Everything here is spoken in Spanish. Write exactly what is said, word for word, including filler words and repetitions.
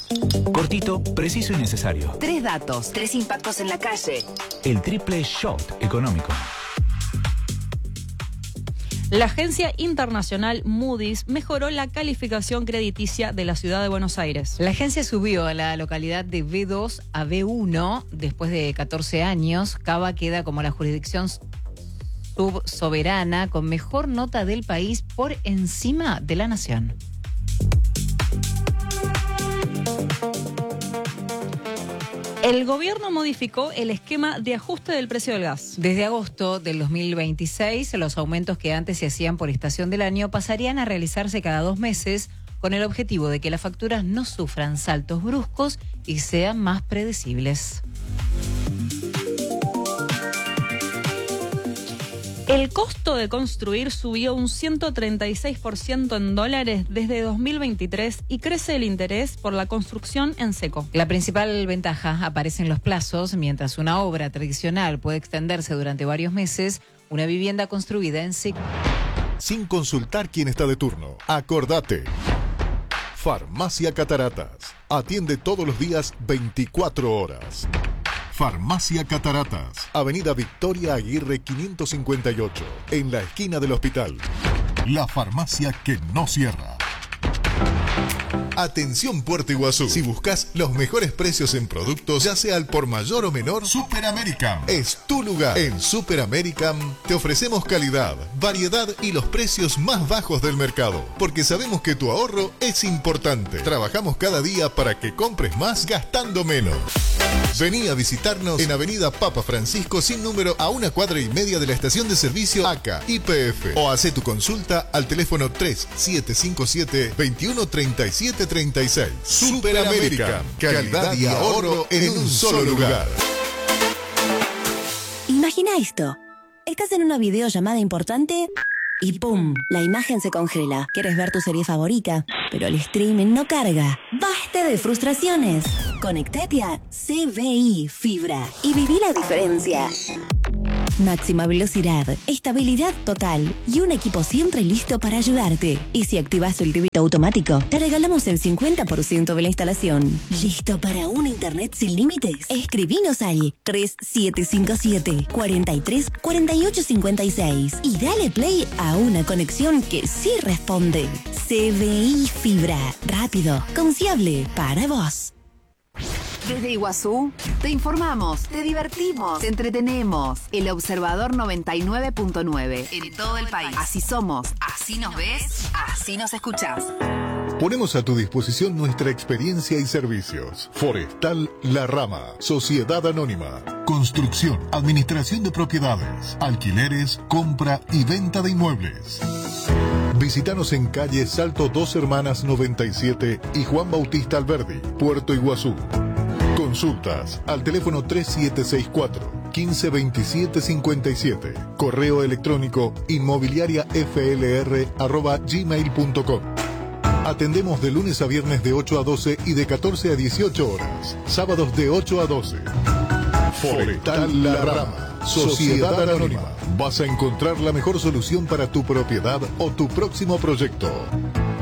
Cortito, preciso y necesario. Tres datos, tres impactos en la calle. El triple shot económico. La agencia internacional Moody's mejoró la calificación crediticia de la ciudad de Buenos Aires. La agencia subió a la localidad de B dos a B uno después de catorce años. Cava queda como la jurisdicción subsoberana con mejor nota del país por encima de la nación. El gobierno modificó el esquema de ajuste del precio del gas. Desde agosto del dos mil veintiséis, los aumentos que antes se hacían por estación del año pasarían a realizarse cada dos meses con el objetivo de que las facturas no sufran saltos bruscos y sean más predecibles. El costo de construir subió un ciento treinta y seis por ciento en dólares desde dos mil veintitrés y crece el interés por la construcción en seco. La principal ventaja aparece en los plazos. Mientras una obra tradicional puede extenderse durante varios meses, una vivienda construida en seco. Sin consultar quién está de turno, acordate. Farmacia Cataratas. Atiende todos los días veinticuatro horas. Farmacia Cataratas, Avenida Victoria Aguirre quinientos cincuenta y ocho, en la esquina del hospital. La farmacia que no cierra. Atención Puerto Iguazú. Si buscas los mejores precios en productos, ya sea al por mayor o menor, Super American es tu lugar. En Super American te ofrecemos calidad, variedad y los precios más bajos del mercado, porque sabemos que tu ahorro es importante. Trabajamos cada día para que compres más gastando menos. Vení a visitarnos en Avenida Papa Francisco sin número a una cuadra y media de la estación de servicio A C A Y P F o hacé tu consulta al teléfono tres siete cinco siete, veintiuno treinta y siete treinta y seis. Super American, calidad y ahorro en un solo lugar. Imagina esto. Estás en una videollamada importante y ¡pum! La imagen se congela. Quieres ver tu serie favorita, pero el streaming no carga. ¡Basta de frustraciones! Conectate a C B I Fibra y viví la diferencia. Máxima velocidad, estabilidad total y un equipo siempre listo para ayudarte. Y si activas el débito automático, te regalamos el cincuenta por ciento de la instalación. ¿Listo para un internet sin límites? Escribinos al tres siete cinco siete, cuatro tres, cuatro ocho cinco seis y dale play a una conexión que sí responde. C B I Fibra, rápido, confiable, para vos. Desde Iguazú, te informamos, te divertimos, te entretenemos. El Observador noventa y nueve punto nueve en todo el país. Así somos, así nos ves, así nos escuchás. Ponemos a tu disposición nuestra experiencia y servicios. Forestal La Rama, Sociedad Anónima. Construcción, administración de propiedades, alquileres, compra y venta de inmuebles. Visítanos en calle Salto Dos Hermanas noventa y siete y Juan Bautista Alberdi, Puerto Iguazú. Consultas al teléfono tres siete seis cuatro, quince veintisiete cincuenta y siete. Correo electrónico inmobiliariaflr arroba gmail punto com. Atendemos de lunes a viernes de ocho a doce y de catorce a dieciocho horas. Sábados de ocho a doce. Forestal La Rama, Sociedad Anónima. Vas a encontrar la mejor solución para tu propiedad o tu próximo proyecto.